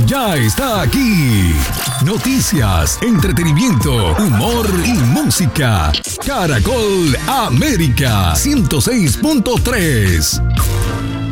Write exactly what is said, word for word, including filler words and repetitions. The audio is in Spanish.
ya está aquí. Noticias, entretenimiento, humor y música. Caracol América ciento seis punto tres.